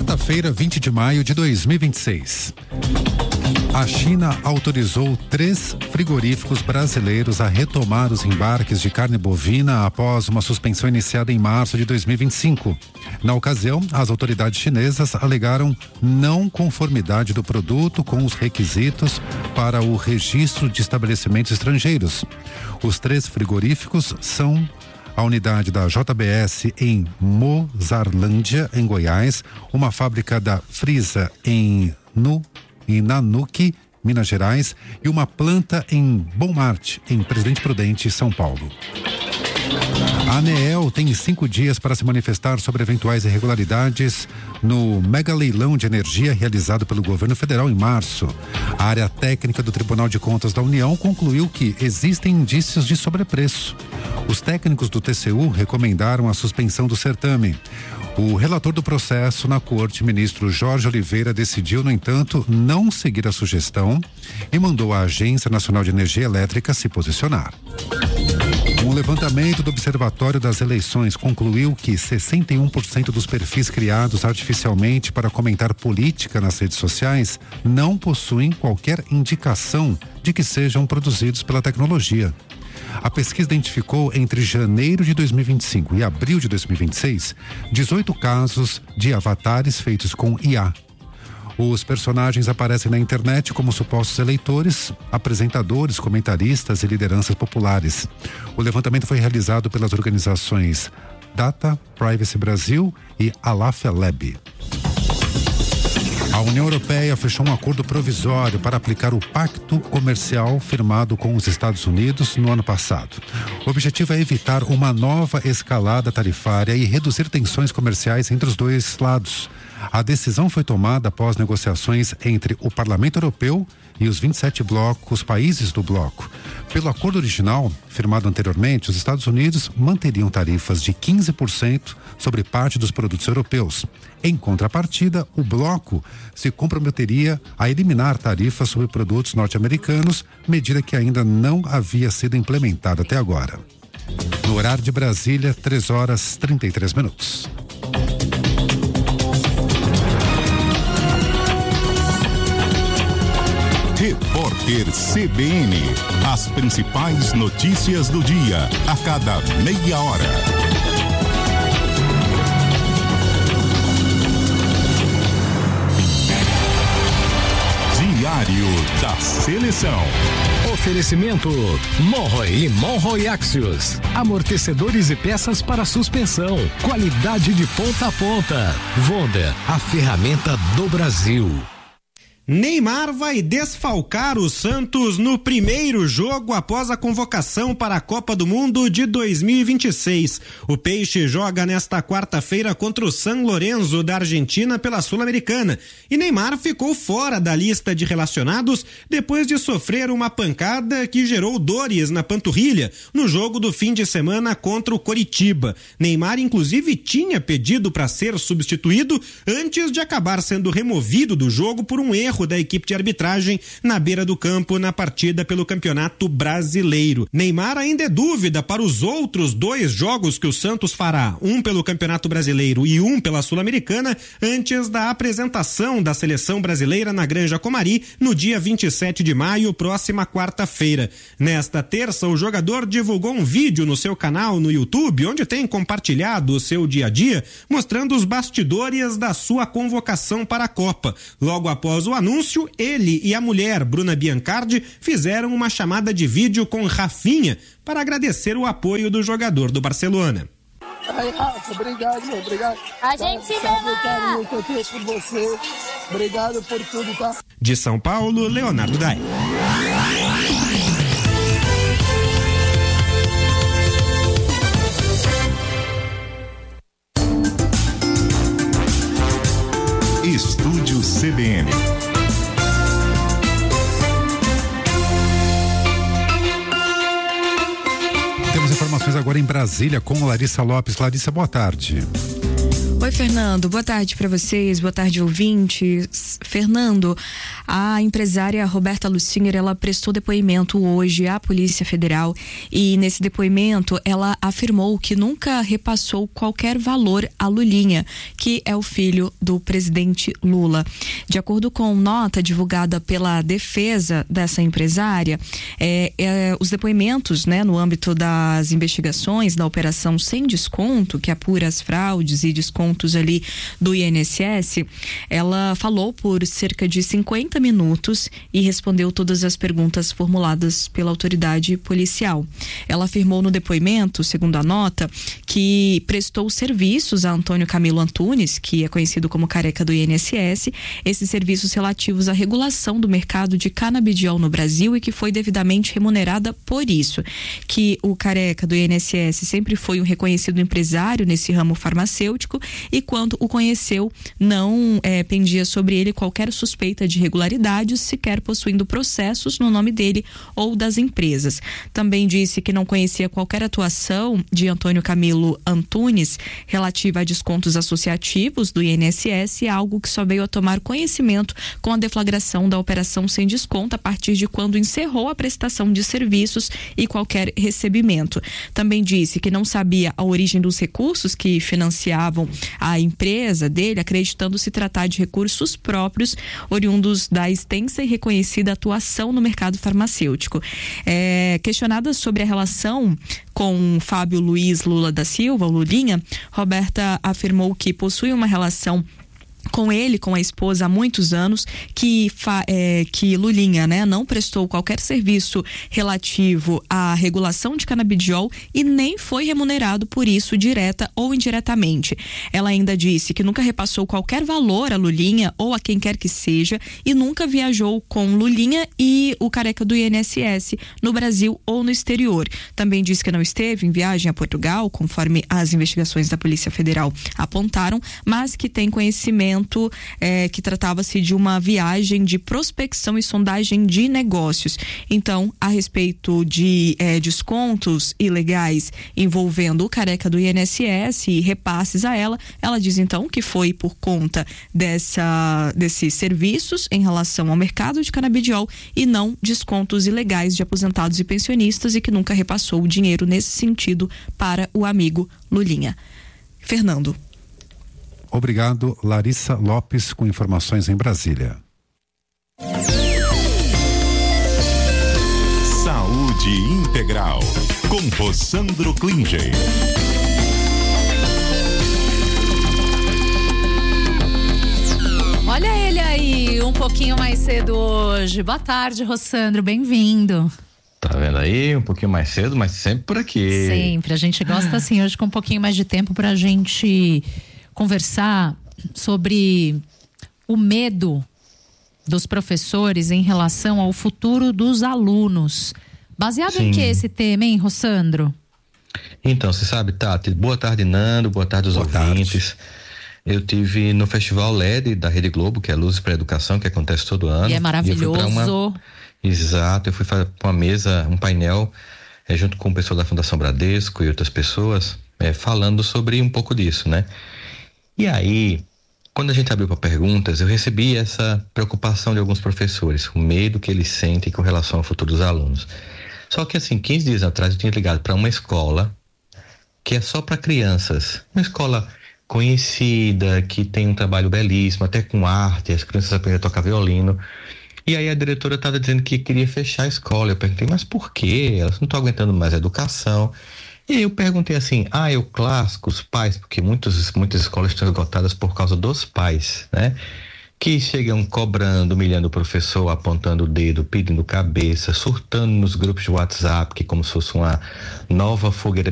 Quarta-feira, 20 de maio de 2026. A China autorizou 3 frigoríficos brasileiros a retomar os embarques de carne bovina após uma suspensão iniciada em março de 2025. Na ocasião, as autoridades chinesas alegaram não conformidade do produto com os requisitos para o registro de estabelecimentos estrangeiros. Os 3 frigoríficos são a unidade da JBS em Mozarlândia, em Goiás, uma fábrica da Frisa em Nanuque, Minas Gerais, e uma planta em Bom Marte, em Presidente Prudente, São Paulo. A ANEEL tem 5 dias para se manifestar sobre eventuais irregularidades no mega leilão de energia realizado pelo governo federal em março. A área técnica do Tribunal de Contas da União concluiu que existem indícios de sobrepreço. Os técnicos do TCU recomendaram a suspensão do certame. O relator do processo na corte, ministro Jorge Oliveira, decidiu, no entanto, não seguir a sugestão e mandou a Agência Nacional de Energia Elétrica se posicionar. Um levantamento do Observatório das Eleições concluiu que 61% dos perfis criados artificialmente para comentar política nas redes sociais não possuem qualquer indicação de que sejam produzidos pela tecnologia. A pesquisa identificou entre janeiro de 2025 e abril de 2026 18 casos de avatares feitos com IA. Os personagens aparecem na internet como supostos eleitores, apresentadores, comentaristas e lideranças populares. O levantamento foi realizado pelas organizações Data Privacy Brasil e Alafelab. A União Europeia fechou um acordo provisório para aplicar o pacto comercial firmado com os Estados Unidos no ano passado. O objetivo é evitar uma nova escalada tarifária e reduzir tensões comerciais entre os dois lados. A decisão foi tomada após negociações entre o Parlamento Europeu e os 27 países do bloco. Pelo acordo original, firmado anteriormente, os Estados Unidos manteriam tarifas de 15% sobre parte dos produtos europeus. Em contrapartida, o bloco se comprometeria a eliminar tarifas sobre produtos norte-americanos, medida que ainda não havia sido implementada até agora. No horário de Brasília, 3h33. Repórter CBN. As principais notícias do dia, a cada meia hora. Diário da Seleção. Oferecimento Monroe e Monroe Axios. Amortecedores e peças para suspensão. Qualidade de ponta a ponta. Vonda, a ferramenta do Brasil. Neymar vai desfalcar o Santos no primeiro jogo após a convocação para a Copa do Mundo de 2026. O Peixe joga nesta quarta-feira contra o San Lorenzo da Argentina pela Sul-Americana. E Neymar ficou fora da lista de relacionados depois de sofrer uma pancada que gerou dores na panturrilha no jogo do fim de semana contra o Coritiba. Neymar, inclusive, tinha pedido para ser substituído antes de acabar sendo removido do jogo por um erro da equipe de arbitragem na beira do campo na partida pelo Campeonato Brasileiro. Neymar ainda é dúvida para os outros 2 jogos que o Santos fará, um pelo Campeonato Brasileiro e um pela Sul-Americana, antes da apresentação da seleção brasileira na Granja Comari no dia 27 de maio, próxima quarta-feira. Nesta terça, o jogador divulgou um vídeo no seu canal no YouTube, onde tem compartilhado o seu dia a dia, mostrando os bastidores da sua convocação para a Copa. Logo após o anúncio, ele e a mulher, Bruna Biancardi, fizeram uma chamada de vídeo com Rafinha para agradecer o apoio do jogador do Barcelona. Ai, Rafa, obrigado. A gente se sabe o carinho que eu tenho por você. Obrigado por tudo, tá? De São Paulo, Leonardo Dai. Estúdio CBN. Temos informações agora em Brasília com Larissa Lopes. Larissa, boa tarde. Oi, Fernando. Boa tarde para vocês, boa tarde, ouvintes. Fernando, a empresária Roberta Lucinger, ela prestou depoimento hoje à Polícia Federal e nesse depoimento ela afirmou que nunca repassou qualquer valor a Lulinha, que é o filho do presidente Lula. De acordo com nota divulgada pela defesa dessa empresária, os depoimentos, no âmbito das investigações da Operação Sem Desconto, que apura as fraudes e descontos ali do INSS, ela falou por cerca de 50 minutos e respondeu todas as perguntas formuladas pela autoridade policial. Ela afirmou no depoimento, segundo a nota, que prestou serviços a Antônio Camilo Antunes, que é conhecido como careca do INSS, esses serviços relativos à regulação do mercado de canabidiol no Brasil e que foi devidamente remunerada por isso, que o careca do INSS sempre foi um reconhecido empresário nesse ramo farmacêutico e quando o conheceu não pendia sobre ele qualquer suspeita de irregularidades, sequer possuindo processos no nome dele ou das empresas. Também disse que não conhecia qualquer atuação de Antônio Camilo Antunes relativa a descontos associativos do INSS, algo que só veio a tomar conhecimento com a deflagração da Operação Sem Desconto a partir de quando encerrou a prestação de serviços e qualquer recebimento. Também disse que não sabia a origem dos recursos que financiavam a empresa dele, acreditando se tratar de recursos próprios oriundos da extensa e reconhecida atuação no mercado farmacêutico. Questionada sobre a relação com Fábio Luiz Lula da Silva, o Lulinha, Roberta afirmou que possui uma relação com ele, com a esposa há muitos anos, que Lulinha, não prestou qualquer serviço relativo à regulação de canabidiol e nem foi remunerado por isso, direta ou indiretamente. Ela ainda disse que nunca repassou qualquer valor a Lulinha ou a quem quer que seja e nunca viajou com Lulinha e o careca do INSS no Brasil ou no exterior. Também disse que não esteve em viagem a Portugal, conforme as investigações da Polícia Federal apontaram, mas que tem conhecimento que tratava-se de uma viagem de prospecção e sondagem de negócios. Então, a respeito de descontos ilegais envolvendo o careca do INSS e repasses a ela diz então que foi por conta desses serviços em relação ao mercado de canabidiol e não descontos ilegais de aposentados e pensionistas e que nunca repassou o dinheiro nesse sentido para o amigo Lulinha. Fernando. Obrigado, Larissa Lopes, com informações em Brasília. Saúde Integral, com Rossandro Klinger. Olha ele aí, um pouquinho mais cedo hoje. Boa tarde, Rossandro, bem-vindo. Tá vendo aí? Um pouquinho mais cedo, mas sempre por aqui. Sempre, a gente gosta assim, hoje com um pouquinho mais de tempo pra gente conversar sobre o medo dos professores em relação ao futuro dos alunos. Baseado em que esse tema, hein, Rossandro? Então, você sabe, Tati, boa tarde, Nando, boa tarde aos ouvintes. Eu tive no Festival LED da Rede Globo, que é Luzes para a Educação, que acontece todo ano. E é maravilhoso. Exato, eu fui para uma mesa, um painel, junto com o pessoal da Fundação Bradesco e outras pessoas, falando sobre um pouco disso, né? E aí, quando a gente abriu para perguntas, eu recebi essa preocupação de alguns professores, o medo que eles sentem com relação ao futuro dos alunos. Só que assim, 15 dias atrás eu tinha ligado para uma escola que é só para crianças, uma escola conhecida, que tem um trabalho belíssimo, até com arte, as crianças aprendem a tocar violino. E aí a diretora estava dizendo que queria fechar a escola. Eu perguntei, mas por quê? Elas não estão aguentando mais a educação. E aí eu perguntei assim, é o clássico, os pais, porque muitas escolas estão esgotadas por causa dos pais, né? Que chegam cobrando, humilhando o professor, apontando o dedo, pedindo cabeça, surtando nos grupos de WhatsApp, que como se fosse uma nova fogueira